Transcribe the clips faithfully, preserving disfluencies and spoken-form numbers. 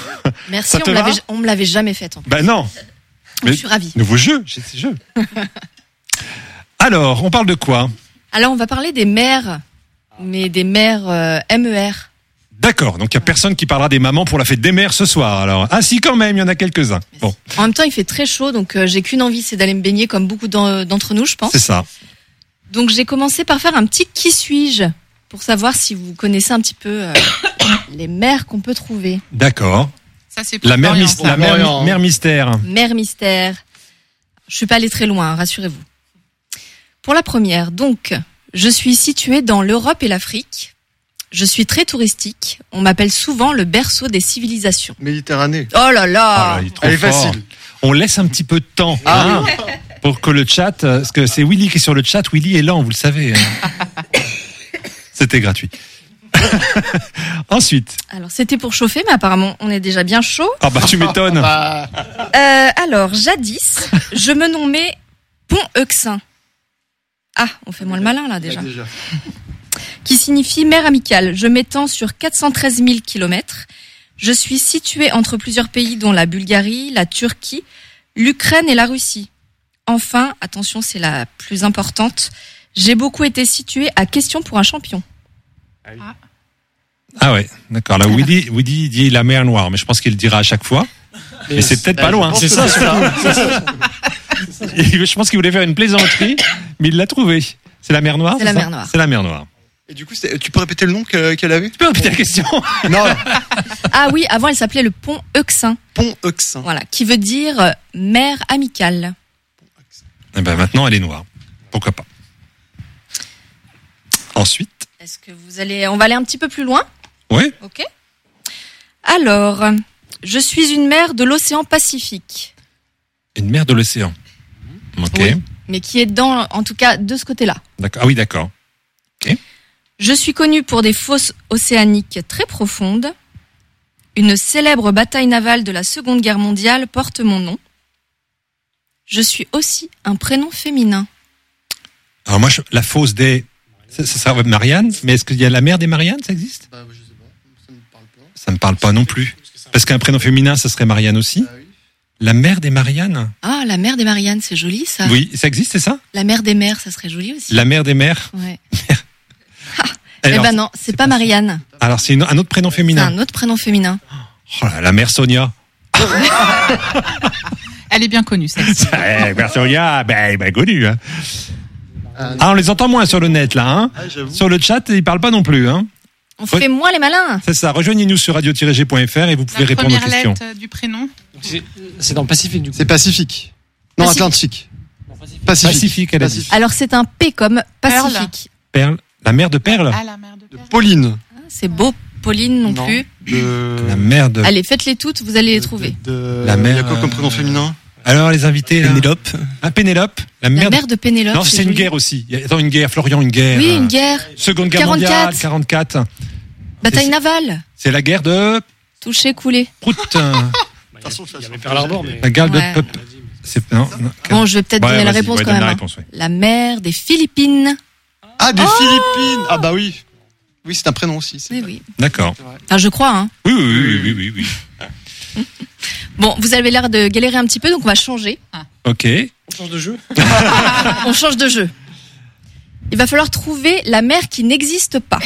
Merci, Ça on te me, va l'avait, on me l'avait jamais fait. En plus. Ben non. Donc, Mais je suis ravie. Nouveau jeu, j'ai ces jeux. Alors, on parle de quoi? Alors, on va parler des mères, mais des mères euh, M E R. D'accord, donc il n'y a personne qui parlera des mamans pour la fête des mères ce soir. Alors, ah si, quand même, il y en a quelques-uns. Bon, En même temps, il fait très chaud, donc euh, j'ai qu'une envie, c'est d'aller me baigner comme beaucoup d'en- d'entre nous, je pense. c'est ça. Donc, j'ai commencé par faire un petit qui suis-je pour savoir si vous connaissez un petit peu euh, les mères qu'on peut trouver. D'accord. Ça, c'est pour La mère, Florian. mys- la mère, Florian. mère mystère. Mère mystère. Je suis pas allée très loin, hein, rassurez-vous. Pour la première, donc, je suis située dans l'Europe et l'Afrique. Je suis très touristique. On m'appelle souvent le berceau des civilisations. Méditerranée. Oh là là, Ah, là, il est trop Elle est fort. facile. On laisse un petit peu de temps Ah, hein, pour que le chat, euh, parce que c'est Willy qui est sur le chat. Willy est lent, vous le savez. hein. C'était gratuit. Ensuite, Alors, c'était pour chauffer, mais apparemment, on est déjà bien chaud. ah bah tu m'étonnes. Bah, Euh, alors, jadis, je me nommais Pont-Euxin. Ah, on fait moins le malin, là, déjà. déjà. Qui signifie mer amicale. Je m'étends sur quatre cent treize mille kilomètres. Je suis située entre plusieurs pays, dont la Bulgarie, la Turquie, l'Ukraine et la Russie. Enfin, attention, c'est la plus importante, j'ai beaucoup été située à Question pour un champion. Ah ouais, d'accord. Là, Willy, Willy dit la mer Noire, mais je pense qu'il le dira à chaque fois. Mais c'est peut-être pas loin. C'est ça, c'est ça. Et je pense qu'il voulait faire une plaisanterie, mais il l'a trouvé. C'est la mer Noire. C'est la ça mer Noire. C'est la mer Noire. Et du coup, c'est- tu peux répéter le nom que- qu'elle avait? Tu peux répéter la question? Non, Ah oui, avant, elle s'appelait le Pont Euxin. Pont Euxin. Voilà, qui veut dire euh, mer amicale. Eh ben maintenant, elle est noire. Pourquoi pas? Ensuite, Est-ce que vous allez, on va aller un petit peu plus loin? oui. Ok. Alors, je suis une mer de l'océan Pacifique, Une mer de l'océan. Ok. Oui. mais qui est dans, en tout cas, de ce côté-là. D'accord. Ah oui, d'accord. Je suis connue pour des fosses océaniques très profondes. Une célèbre bataille navale de la Seconde Guerre mondiale porte mon nom. Je suis aussi un prénom féminin. Alors moi, je- la fosse des, ça, ça sert à Marianne, mais est-ce qu'il y a la mer des Mariannes, ça existe? Bah, je sais pas. Ça me parle pas. Ça me parle pas non plus. Parce qu'un prénom féminin, ça serait Marianne aussi. Ah oui. La mer des Mariannes? Ah, la mer des Mariannes, c'est joli ça. Oui, ça existe, c'est ça? La mer des mers, ça serait joli aussi. La mer des mers. Ouais. Alors, eh ben non, c'est pas Marianne. alors c'est une- un autre prénom C'est féminin. un autre prénom féminin. Oh là, la mère Sonia. Elle est bien connue, celle-ci. Eh, mère Sonia, ben, ben connue. Hein. Ah, Ah, on les entend moins sur le net là. Hein. Ah, j'avoue. Sur le chat, ils parlent pas non plus. Hein. On Oui. fait moins les malins. C'est ça. Rejoignez-nous sur radio tiret g point f r et vous pouvez La répondre aux première questions. lettre euh, du prénom. C'est c'est dans le Pacifique du coup. C'est Pacifique. Non, Pacifique. Atlantique. Non, Pacifique. Pacifique. Pacifique, elle a dit. Pacifique. Alors c'est un P comme Pacifique. Perle. La mer de Perle. Ah, la mère de De Perle. Pauline. C'est beau, Pauline non, Non. plus. De. La mer de. Allez, faites-les toutes, vous allez les trouver. De. La Il y mère, a quoi comme prénom euh, féminin? Alors les invités. là. Pénélope. Ah, Pénélope. La La mer. de- mère de Pénélope. Non, c'est une joli. guerre aussi. Il y a- Attends, une guerre. Florian, une guerre. Oui, Euh, une guerre. Seconde guerre quarante-quatre. mondiale, quarante-quatre. Bataille c'est- navale. C'est la guerre de Touché, coulé. Prout. euh, Il y avait Pearl Harbor, mais. La guerre Ouais. de Peup. C'est non. non. Bon, je vais peut-être Ouais, donner la vas-y, réponse ouais, quand donne même. la hein. réponse, ouais. La mer des Philippines. Ah, des Philippines. Ah, bah oui. Oui, c'est un prénom aussi. c'est Oui, vrai. oui. D'accord. Enfin, je crois. Hein. Oui, oui, oui, oui, oui, oui. Bon, vous avez l'air de galérer un petit peu, donc on va changer. Ok. On change de jeu. On change de jeu. Il va falloir trouver la mer qui n'existe pas.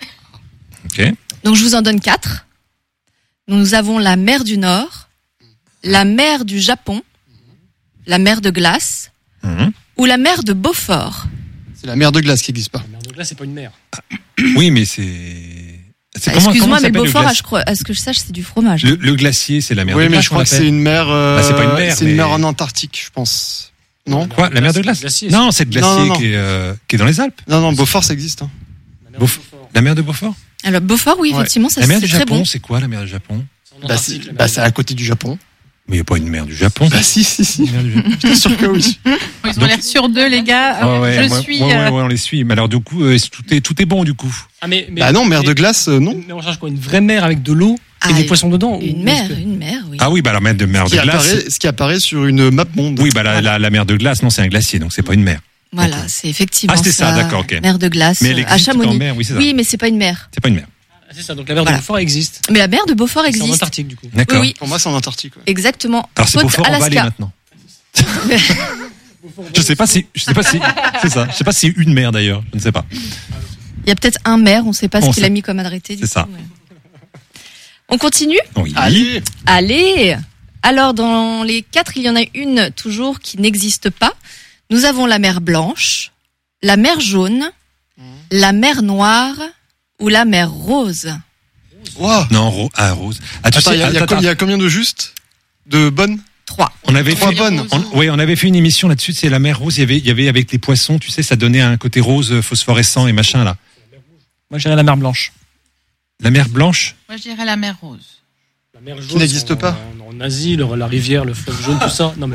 Ok. Donc je vous en donne quatre. Nous avons la mer du Nord, la mer du Japon, la mer de glace Mhm. ou la mer de Beaufort. C'est la mer de glace qui n'existe pas. La mer de glace, c'est pas une mer. Oui, mais c'est. c'est Ah, comment- comment excuse-moi, mais s'appelle le Beaufort, glace- à, je crois- à ce que je sache, c'est du fromage. Le, le glacier, c'est la mer Oui, de mais glace. je crois qu'on que c'est l'appelle. une mer. euh, Bah, c'est pas une mer, C'est une mais- mer en Antarctique, je pense. Non? Quoi, la mer de glace? Glacier, Non, c'est le glacier Non, non, non. Qui, est, euh, qui est dans les Alpes. Non, non, Beaufort, ça existe. Hein. La mer de Beauf- Beaufort. La mer de Beaufort. Alors Beaufort, oui, Ouais. effectivement, ça La mer c'est du très Japon, bon. c'est quoi la mer du Japon? C'est en Bah, Antarctique, c'est la mer bah, de c'est à côté du Japon. Mais il n'y a pas une mer du Japon. Bah, si, si, si. Une mer du Japon. J'étais sûr que oui. Ils ont Donc- l'air sur deux, les gars. Ah ouais, je ouais, suis. ouais, ouais, euh, ouais, on les suit. Mais alors, du coup, euh, tout, est, tout est bon, du coup. Ah, mais, mais, Bah, non, mer de mais- glace, euh, non. Mais on cherche quoi? Une vraie mer avec de l'eau Ah, et des une- poissons dedans? Une ou- mer, est-ce que- une mer, oui. Ah oui, bah la mer de mer Ce de qui, glace. apparaît, ce qui apparaît sur une map monde. Oui, bah la, la, la mer de glace, non, c'est un glacier, donc c'est pas une mer. Voilà, c'est effectivement Ah, c'était ça, d'accord, ok. Mer de glace Mais elle euh, à existe en Chamonix. mer, oui, c'est ça. Oui, mais c'est pas une mer. C'est pas une mer. Ah, c'est ça, donc la mer Voilà. de Beaufort existe. Mais la mer de Beaufort C'est en existe. Antarctique, du coup. D'accord. Oui, oui, Pour moi, c'est en Antarctique. Ouais. exactement. Alors c'est Haute Beaufort en Valais Alaska. maintenant. Je sais pas si, je sais pas si, c'est ça. Je sais pas si c'est une mer d'ailleurs. Je ne sais pas. Il y a peut-être un maire, on ne sait pas On ce qu'il sait. a mis comme arrêté. du C'est ça. coup, mais- On continue ? Oui. Allez. Allez. Alors, dans les quatre, il y en a une toujours qui n'existe pas. Nous avons la mer Blanche, la mer Jaune, la mer Noire ou la mer Rose. Wow. Non, ro- ah, rose. Ah, tu Attends, sais, il y, a- il y a attends, co- il y a combien de justes? De bonnes? Trois. on avait Trois fait, bonnes. on, ouais, on avait fait une émission là-dessus. C'est la mer rose. Il y avait, il y avait avec les poissons. Tu sais, ça donnait un côté rose phosphorescent et machin là. Moi, j'irais la mer Blanche. La mer blanche. Moi, je dirais la mer Rose. La mer Qui n'existe en- pas. En, en Asie, le- la rivière, le fleuve jaune, tout ça. Non, mais.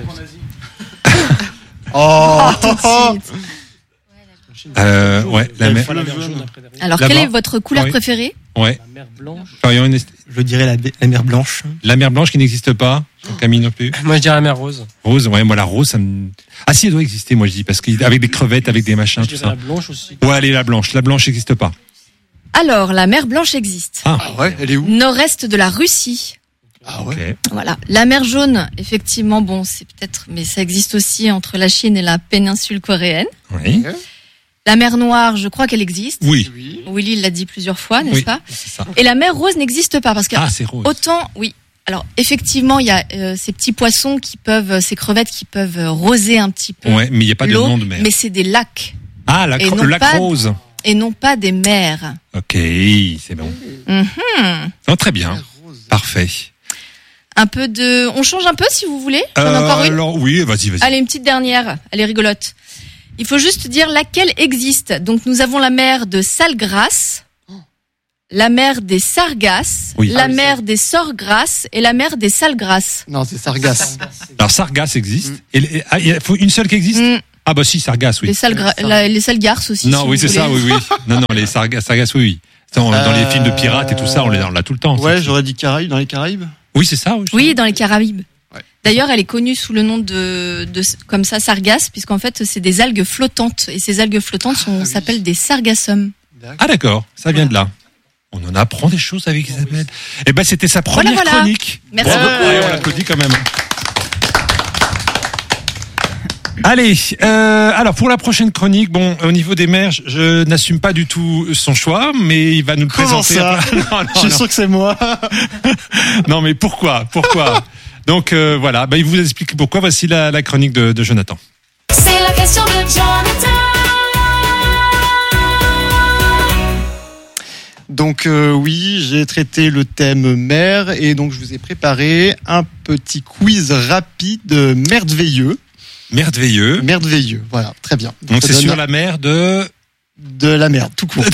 Oh, Tout de suite. Euh, ouais, la mer. Fois la mer Jaune. jaune après derrière. Alors, Là-bas. quelle est votre couleur Oui. préférée ? Ouais. La mer blanche. Florian, une- Je dirais la, la mer blanche. La mer blanche qui n'existe pas. Camille non plus. Moi, je dirais la mer rose. Rose, ouais, moi la rose, ça me. Ah si, elle doit exister, moi je dis, parce qu'avec des crevettes, avec des machins, Je tout dirais ça. la blanche aussi. Ouais, allez, la blanche. La blanche n'existe pas. Alors, la mer Blanche existe. Ah, Ah ouais, elle est où? Nord-est de la Russie. Ah ok. ouais. Voilà. La mer Jaune, effectivement, bon, c'est peut-être, mais ça existe aussi entre la Chine et la péninsule coréenne. Oui. La mer Noire, je crois qu'elle existe. Oui. Oui. Willy l'a dit plusieurs fois, n'est-ce Oui, pas? c'est ça. Et la mer Rose n'existe pas parce que Ah, c'est rose. autant, oui. Alors effectivement, il y a euh, ces petits poissons qui peuvent, ces crevettes qui peuvent euh, roser un petit peu Ouais, mais il n'y a pas de l'eau, nom de mer. mais c'est des lacs Ah, la, et cro- non le lac pas- rose. et non pas des mers. Ok, c'est bon. Mhm. Non, très bien. Parfait. Un peu de, on change un peu si vous voulez. J'en ai Euh, encore une. alors, oui, vas-y, vas-y. Allez, une petite dernière. Elle est rigolote. Il faut juste dire laquelle existe. Donc nous avons la mer de Salgrasse, la mer des Sargasses, Oui. la Ah oui, mer des Sorgrasses et la mer des Salgrasses. Non, c'est Sargasse. Alors, Sargasse existe. Et, et- ah, il faut une seule qui existe? Mm. Ah, bah si, Sargasse, oui. Les, Salgra- Sar- la- les Salgarces aussi. Non, si oui, vous c'est ça, voulez. oui, oui. Non, non, les Sargasses, Sargasses, oui, oui. Dans, dans les Euh, films de pirates et tout ça, on les- on l'a tout le temps. Ouais, ça. j'aurais dit Caraïbes, dans les Caraïbes. Oui, c'est ça, oui. je Oui, dans les Caraïbes. Ouais. D'ailleurs, elle est connue sous le nom de, de comme ça, sargasse, puisqu'en fait, c'est des algues flottantes. Et ces algues flottantes sont, Ah, oui. s'appellent des sargassums. Ah d'accord, ça vient de là. On en apprend des choses avec Isabelle. Eh ben c'était sa première Voilà, voilà. chronique. Merci Bravo. beaucoup. Ouais, on l'applaudit quand même. Allez, euh, alors pour la prochaine chronique, bon, au niveau des mers, je, je n'assume pas du tout son choix, mais il va nous le Comment présenter. ça non, non, Je suis non. sûr que c'est moi. Non, mais pourquoi, pourquoi Donc euh, voilà, bah, il vous explique pourquoi. Voici la, la chronique de, de Jonathan. C'est la question de Jonathan. Donc euh, oui, j'ai traité le thème mer et donc je vous ai préparé un petit quiz rapide merveilleux. Merveilleux. Merveilleux, voilà, très bien. Donc ça c'est donne sur la mer de. de la merde, tout court.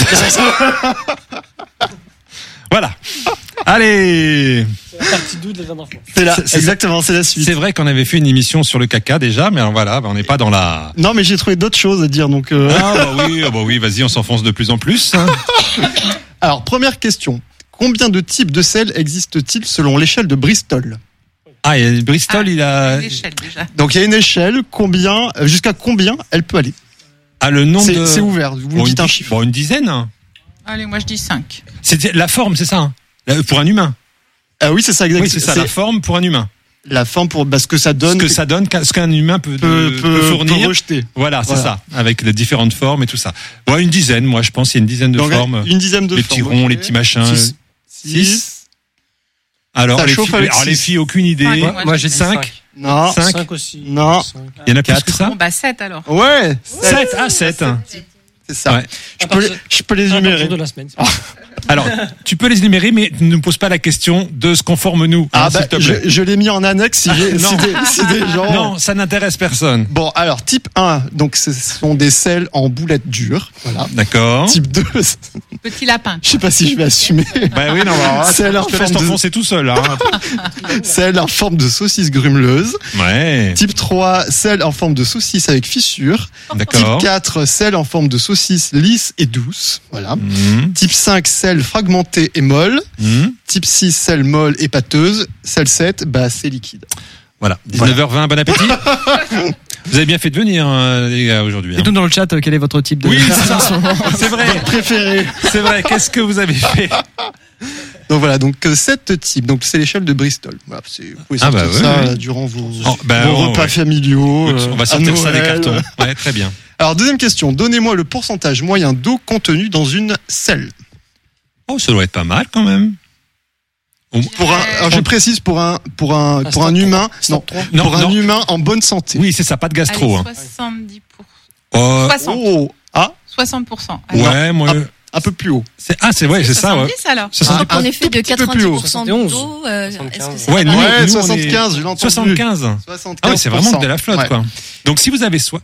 Voilà. Allez. C'est la partie deux de la dernière fois. C'est là, C'est- c'est- exactement, c'est la suite. C'est vrai qu'on avait fait une émission sur le caca déjà, mais voilà, bah, on n'est pas dans la. Non, mais j'ai trouvé d'autres choses à dire, donc. euh, Ah bah oui, ah bah oui, vas-y, on s'enfonce de plus en plus. hein. Alors, première question. Combien de types de sel existe-t-il selon l'échelle de Bristol? Ah, et Bristol, Ah, il a. L'échelle, déjà. Donc, il y a une échelle, combien, euh, jusqu'à combien elle peut aller? Ah, le nombre C'est de. c'est ouvert, vous me Bon, dites une, un di- chiffre. Bon, une dizaine. hein. Allez, moi je dis cinq. C'était la forme, c'est ça hein La- Pour un humain. Ah oui, c'est ça, exactement. Oui, c'est ça, la forme pour un humain. la forme pour bah, ce que ça Ce donne, que ça donne, qu'un- ce qu'un humain peut, peut, de- peut, peut fournir. peut rejeter. Voilà, c'est Voilà. ça. Avec les différentes formes et tout ça. Ouais, une dizaine, moi, je pense qu'il y a une dizaine de Donc, formes. une dizaine de Les formes. petits ronds, ok. les petits machins. Six. Six. Alors, Ça les chauffe filles, avec alors les six. filles, aucune idée. Ouais, Moi, moi, j'ai dit Cinq. cinq. Non. Cinq. cinq aussi. Non. Cinq. Il y en a plus que ça Bon, bah sept alors. Ouais. Sept. Ah, sept. C'est ça. Ouais. Je, peux, les- je peux les À énumérer. partir de la semaine. Alors, tu peux les énumérer, mais ne nous pose pas la question de ce qu'on forme nous, Ah hein, bah, s'il te je, plaît. je l'ai mis en annexe si, j'ai- non. si des, si des gens... Non, ça n'intéresse personne. Bon, alors, type un, donc ce sont des sels en boulettes dures. Voilà. D'accord. Type deux, Petit lapin. je sais pas si je vais assumer. Bah oui, non, bah, C'est je leur te laisse forme de- t'enfoncer tout seul, hein. Sel en forme de saucisse grumeleuse. Ouais. Type trois, sel en forme de saucisse avec fissure. D'accord. Type quatre, sel en forme de saucisse lisse et douce. Voilà. Mmh. Type cinq, sel fragmenté et molle. Mmh. Type six, sel molle et pâteuse. Sel sept, bah, c'est liquide. Voilà. dix-neuf heures vingt, bon appétit. Vous avez bien fait de venir, hein, les gars, aujourd'hui. Et Hein. donc dans le chat, euh, quel est votre type de Oui, c'est ça. C'est vrai. Préféré. C'est vrai. Qu'est-ce que vous avez fait? Donc voilà, donc euh, sept types. Donc c'est l'échelle de Bristol. Voilà, c'est, vous pouvez Ah sortir bah ouais, ça ouais. là, durant vos, Oh, bah, vos oh, repas ouais. familiaux. Écoute, on va euh, sortir à ça des Noël. cartons. Ouais, très bien. Alors deuxième question. Donnez-moi le pourcentage moyen d'eau contenue dans une selle. Oh, ça doit être pas mal quand même. Pour un, alors je précise pour un pour un Ah, pour un stade humain, trois. non, Stade trois. Non, pour un non. humain en bonne santé. Oui, c'est ça, pas de gastro. Allez, Hein. soixante-dix pour cent. Oh, soixante. Oh, ah, soixante pour cent. Allez. ouais, moi. un peu plus haut. C'est ah, c'est ouais, c'est ça. Ouais. soixante-dix alors. soixante-dix Ah, En un effet, tout de petit peu plus haut. quatre-vingt-dix pour cent soixante et onze. d'eau, euh, est-ce que soixante-quinze. c'est Ouais, pas nous, mal? Ouais, nous, on est- soixante-quinze, j'ai entendu. soixante-quinze. soixante-quinze. Ah oui, c'est vraiment de la flotte, Ouais. quoi. Donc si vous avez soit.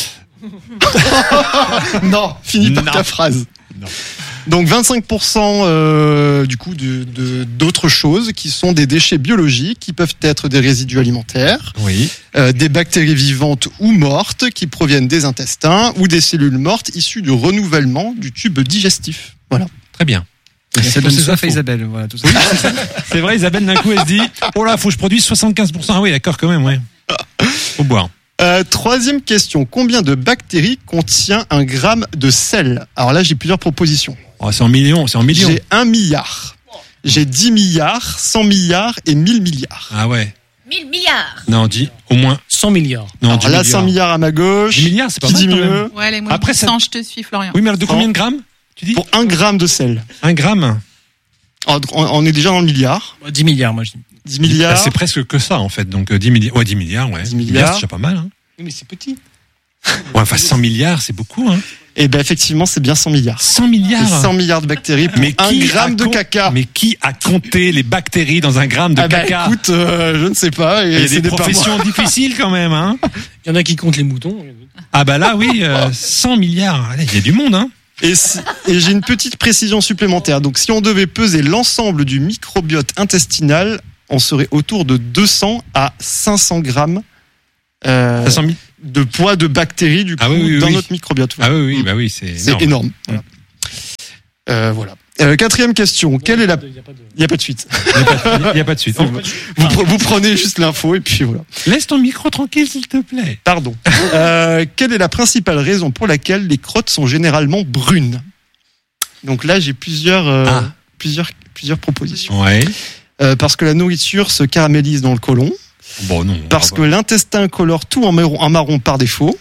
Non, fini par Non. ta phrase. Non. Donc vingt-cinq pour cent euh, du coup de, de d'autres choses qui sont des déchets biologiques qui peuvent être des résidus alimentaires, Oui. euh, des bactéries vivantes ou mortes qui proviennent des intestins ou des cellules mortes issues du renouvellement du tube digestif. Voilà. Très bien. Ça Pour donne ces soif à infos. Isabelle, voilà, tout ça. C'est vrai, Isabelle, d'un coup, elle se dit, oh là, faut que je produise soixante-quinze pour cent. Ah oui, d'accord, quand même, ouais. Faut boire. Euh, troisième question. Combien de bactéries contient un gramme de sel? Alors là, j'ai plusieurs propositions. Oh, c'est en millions, c'est en millions. J'ai un milliard. J'ai dix milliards, cent milliards et mille milliards. Ah ouais. mille milliards. Non, dis au moins. cent milliards. Non, Alors dix là, milliards. cent milliards à ma gauche. dix milliards, c'est pas Qui mal dit quand même. mieux? Ouais, allez, moi Après, je dis ça- cent, je te suis, Florian. Oui, mais alors de combien de grammes? Tu dis? Pour un gramme de sel. Un gramme. Alors, on on est déjà dans le milliard. dix milliards, moi je dis. dix milliards. Bah, c'est presque que ça, en fait. Donc, euh, dix milliards. Ouais, dix milliards, ouais. dix milliards. c'est déjà pas mal, hein. Oui, mais c'est petit. Ouais, enfin, cent milliards, c'est beaucoup, hein. Et ben effectivement, c'est bien cent milliards. cent milliards. C'est cent milliards de bactéries pour Mais un qui gramme a de con- caca. Mais qui a compté les bactéries dans un gramme de ah bah caca? écoute, euh, je ne sais pas. Et Il y a c'est des pas moi. professions difficiles quand même, hein. Il y en a qui comptent les moutons. Ah bah là, oui, euh, cent milliards. Allez, il y a du monde, hein. Et, si- et j'ai une petite précision supplémentaire. Donc, si on devait peser l'ensemble du microbiote intestinal, on serait autour de deux cents à cinq cents grammes euh, Ça sent mi- de poids de bactéries du coup Ah oui, oui, dans oui. notre microbiote. Ah oui, oui, bah oui, c'est C'est énorme. énorme. Voilà. Euh, voilà. Euh, quatrième question. Quelle est la... Il y a pas de- Il n'y a pas de suite. Il n'y a pas de suite. Vous, pre- vous prenez juste l'info et puis voilà. Laisse ton micro tranquille, s'il te plaît. Pardon. Euh, quelle est la principale raison pour laquelle les crottes sont généralement brunes? Donc là, j'ai plusieurs, euh, Ah. plusieurs, plusieurs propositions. Ouais. Euh, parce que la nourriture se caramélise dans le côlon, Bon, non. parce que l'intestin colore tout en marron, en marron par défaut,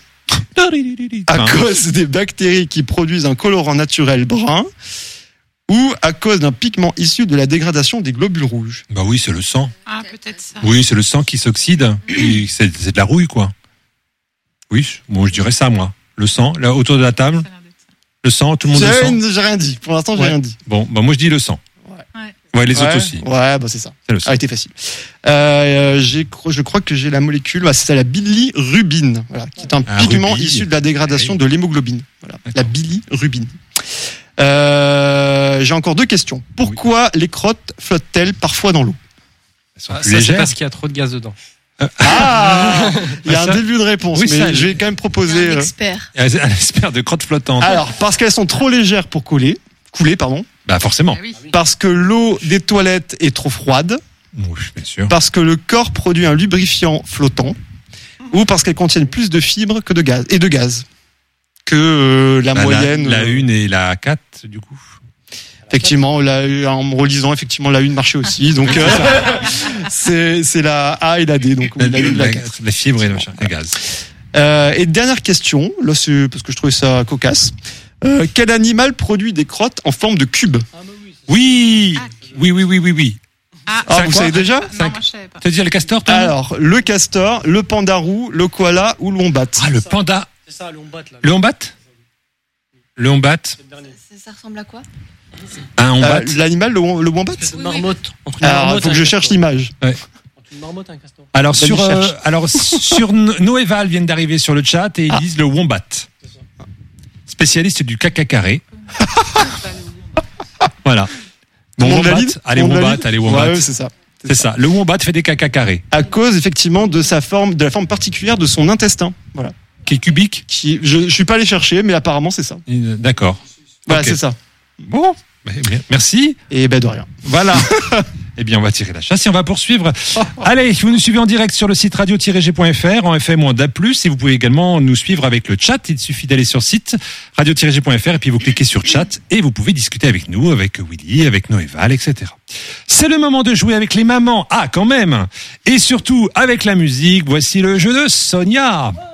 à Enfin, cause des bactéries qui produisent un colorant naturel brun, ou à cause d'un pigment issu de la dégradation des globules rouges. Bah oui, c'est le sang. Ah, peut-être ça. Oui, c'est le sang qui s'oxyde. Puis C'est c'est de la rouille, quoi. Oui, moi je dirais ça, moi. Le sang, là, autour de la table, Ça a l'air d'être ça. le sang, tout le monde le J'ai sent. j'ai rien dit. Pour l'instant, j'ai Ouais. rien dit. Bon, bah moi je dis le sang. Ouais. Ouais, les Ouais, autres aussi. Ouais, bah c'est ça. C'est le sang. Ah, été facile. Euh, j'ai, cro- je crois que j'ai la molécule, bah, c'est la bilirubine, voilà, qui est un Ah, pigment rubis. issu de la dégradation Oui. de l'hémoglobine. Voilà, la D'accord. bilirubine. Euh, j'ai encore deux questions. Pourquoi les crottes flottent-elles parfois dans l'eau? Elles sont Ah, plus ça, c'est légères. parce qu'il y a trop de gaz dedans. Ah, il y a Ah, un ça- début de réponse, Oui, mais ça, je vais quand même proposer. Un euh, expert. Elles elles espèrent de crottes flottantes. Alors, parce qu'elles sont trop légères pour couler, couler, pardon. Bah forcément. Ah oui. Parce que l'eau des toilettes est trop froide. Oui, bien sûr. Parce que le corps produit un lubrifiant flottant. Ou parce qu'elles contiennent plus de fibres que de gaz et de gaz que euh, la Bah, moyenne. La, la euh, une et la quatre, du coup. Effectivement, la, en me relisant, effectivement, la une marchait aussi. Donc, euh, c'est c'est la A et la D. Donc, oui, la une, la la, quatre. la fibre et le machin, le gaz. Euh, et dernière question, là, c'est parce que je trouvais ça cocasse. Euh, quel animal produit des crottes en forme de cube? Oui, Ah, oui, oui, oui, oui, oui. Ah, Ah, C'est vous quoi savez déjà? non, moi je savais pas. Tu as dit le castor, toi? Alors, le castor, le pandarou, le koala ou le wombat? Ah, le panda. C'est ça, le wombat là. Le wombat? Le wombat? C'est le dernier. Ça, ça ressemble à quoi? Un wombat? Euh, L'animal, le, wom- le wombat? C'est une Oui, marmotte. Entre une Alors, il marmotte faut et que un je castor. cherche l'image. Entre une marmotte et un castor. Alors Ben, sur il euh, cherche. alors sur Noé Val viennent d'arriver sur le chat et ils disent le wombat. Spécialiste du caca carré. Voilà. Bon, Tout le monde wombat. valide Allez Tout le monde wombat, valide allez wombat. Ouais, ouais, c'est ça. C'est ça. Le wombat fait des caca carrés. À cause, effectivement, de sa forme, de la forme particulière de son intestin. Voilà. Qui est cubique. Qui, je, je suis pas allé chercher, mais apparemment, c'est ça. Euh, D'accord. Voilà, Ok. c'est ça. Bon. Bah, bien. Merci. Et ben, de rien. Voilà. Eh bien, on va tirer la chasse et on va poursuivre. Allez, vous nous suivez en direct sur le site radio tiret g point f r, en F M ou en D A B plus, et vous pouvez également nous suivre avec le chat. Il suffit d'aller sur le site radio tiret g point f r et puis vous cliquez sur chat et vous pouvez discuter avec nous, avec Willy, avec Noéval, et cetera. C'est le moment de jouer avec les mamans. Ah, quand même. Et surtout, avec la musique, voici le jeu de Sonia.